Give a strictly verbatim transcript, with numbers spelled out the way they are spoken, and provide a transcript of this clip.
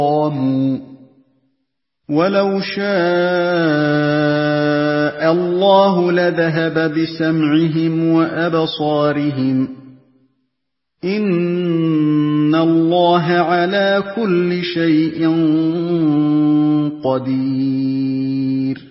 اسْتَقَامُوا وَلَوْ شَاءَ اللَّهُ لَذَهَبَ بِسَمْعِهِمْ وَأَبْصَارِهِمْ ۚ إِنَّ اللَّهَ عَلَىٰ كُلِّ شَيْءٍ قَدِيرٌ